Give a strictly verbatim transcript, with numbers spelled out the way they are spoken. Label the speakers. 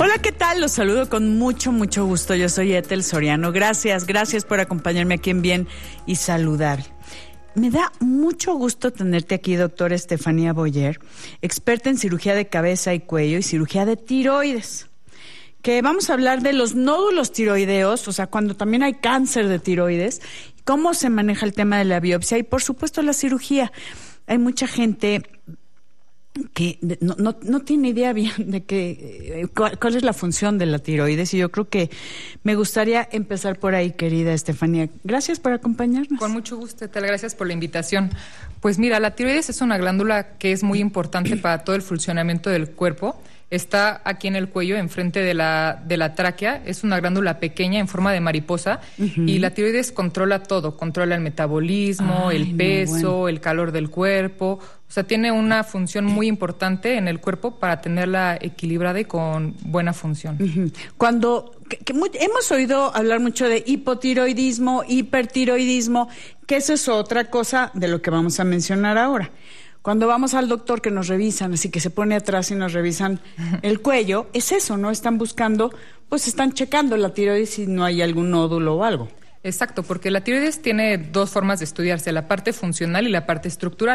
Speaker 1: Hola, ¿qué tal? Los saludo con mucho, mucho gusto. Yo soy Ethel Soriano. Gracias, gracias por acompañarme aquí en Bien y Saludar. Me da mucho gusto tenerte aquí, doctora Estefanía Boyer, experta en cirugía de cabeza y cuello y cirugía de tiroides. Que vamos a hablar de los nódulos tiroideos, o sea, cuando también hay cáncer de tiroides, cómo se maneja el tema de la biopsia y, por supuesto, la cirugía. Hay mucha gente que no, no, no tiene idea bien de que, cuál, cuál es la función de la tiroides, y yo creo que me gustaría empezar por ahí, querida Estefanía. Gracias por acompañarnos.
Speaker 2: Con mucho gusto, Ethel, gracias por la invitación. Pues mira, la tiroides es una glándula que es muy importante para todo el funcionamiento del cuerpo. Está aquí en el cuello, enfrente de la, de la tráquea. Es una glándula pequeña en forma de mariposa. Uh-huh. Y la tiroides controla todo. Controla el metabolismo, Ay, el peso, no, bueno. el calor del cuerpo. O sea, tiene una función muy importante en el cuerpo para tenerla equilibrada y con buena función.
Speaker 1: Uh-huh. Cuando que, que muy, hemos oído hablar mucho de hipotiroidismo, hipertiroidismo, que eso es otra cosa de lo que vamos a mencionar ahora. Cuando vamos al doctor que nos revisan, así que se pone atrás y nos revisan el cuello, es eso, ¿no? Están buscando, pues están checando la tiroides si no hay algún nódulo o algo.
Speaker 2: Exacto, porque la tiroides tiene dos formas de estudiarse, la parte funcional y la parte estructural.